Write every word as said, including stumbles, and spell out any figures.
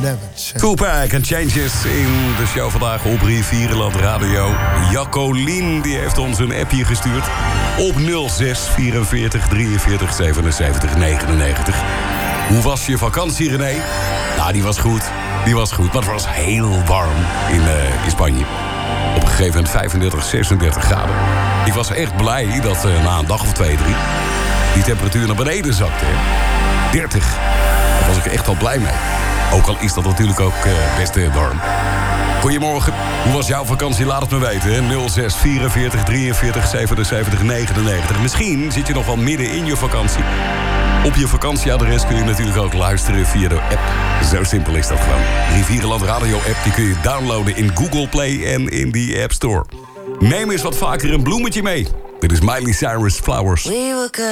never change. Tupac en Changes in de show vandaag op Rivierenland Radio. Jacqueline die heeft ons een appje gestuurd op nul zes vierenveertig drieënveertig zevenenzeventig negenennegentig. Hoe was je vakantie, René? Nou, die was goed. Die was goed, maar het was heel warm in, uh, in Spanje. Op een gegeven moment vijfendertig, zesendertig graden. Ik was echt blij dat uh, na een dag of twee, drie... die temperatuur naar beneden zakte. Hè? dertig. Daar was ik echt wel blij mee. Ook al is dat natuurlijk ook uh, best uh, warm. Goedemorgen. Hoe was jouw vakantie? Laat het me weten. Hè? nul zes vierenveertig drieënveertig zevenenzeventig negenennegentig. Misschien zit je nog wel midden in je vakantie. Op je vakantieadres kun je natuurlijk ook luisteren via de app. Zo simpel is dat gewoon. Rivierenland Radio app die kun je downloaden in Google Play en in die App Store. Neem eens wat vaker een bloemetje mee. Dit is Miley Cyrus Flowers.